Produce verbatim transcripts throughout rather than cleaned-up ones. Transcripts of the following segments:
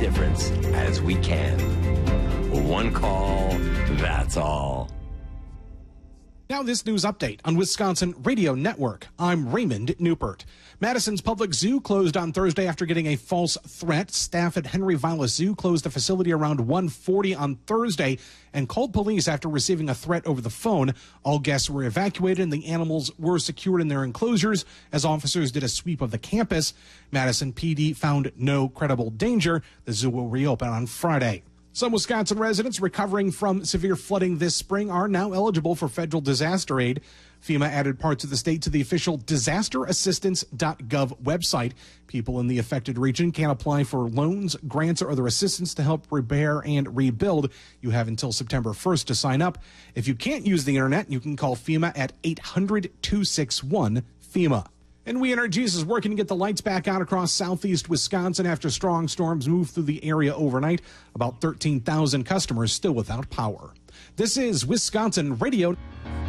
difference as we can. One call, that's all. Now this news update on Wisconsin Radio Network. I'm Raymond Newpert. Madison's Public Zoo closed on Thursday after getting a false threat. Staff at Henry Vilas Zoo closed the facility around one forty on Thursday and called police after receiving a threat over the phone. All guests were evacuated and the animals were secured in their enclosures as officers did a sweep of the campus. Madison P D found no credible danger. The zoo will reopen on Friday. Some Wisconsin residents recovering from severe flooding this spring are now eligible for federal disaster aid. FEMA added parts of the state to the official disaster assistance dot gov website. People in the affected region can apply for loans, grants, or other assistance to help repair and rebuild. You have until September first to sign up. If you can't use the internet, you can call FEMA at eight hundred, two six one, FEMA. And We Energies is working to get the lights back on across southeast Wisconsin after strong storms moved through the area overnight. About thirteen thousand customers still without power. This is Wisconsin Radio.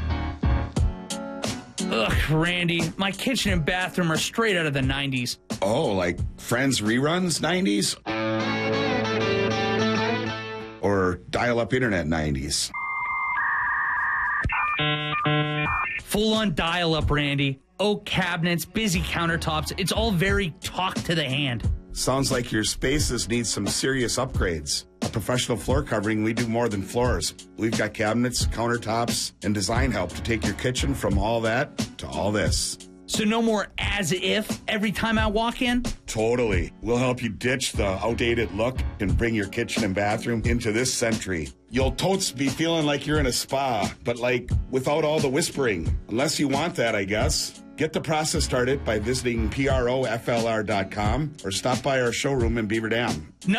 Ugh, Randy, my kitchen and bathroom are straight out of the nineties. Oh, like Friends reruns nineties? Or dial-up internet nineties? Full-on dial-up, Randy. Oak cabinets, busy countertops. It's all very talk to the hand. Sounds like your spaces need some serious upgrades. A professional floor covering, we do more than floors. We've got cabinets, countertops, and design help to take your kitchen from all that to all this. So no more as if every time I walk in? Totally. We'll help you ditch the outdated look and bring your kitchen and bathroom into this century. You'll totes be feeling like you're in a spa, but like without all the whispering. Unless you want that, I guess. Get the process started by visiting P R O F L R dot com or stop by our showroom in Beaver Dam. No.